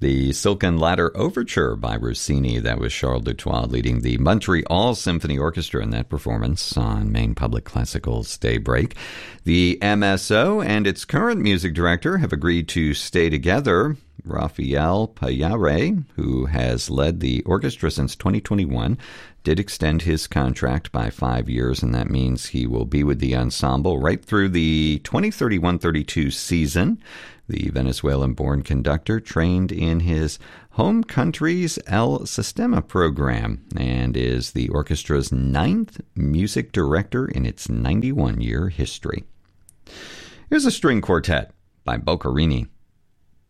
The Silken Ladder Overture by Rossini. That was Charles Dutoit leading the Montreal Symphony Orchestra in that performance on Maine Public Classical's Daybreak. The MSO and its current music director have agreed to stay together. Raphael Payare, who has led the orchestra since 2021, did extend his contract by 5 years, and that means he will be with the ensemble right through the 2031-32 season. The Venezuelan-born conductor trained in his home country's El Sistema program and is the orchestra's 9th music director in its 91-year history. Here's a string quartet by Boccherini.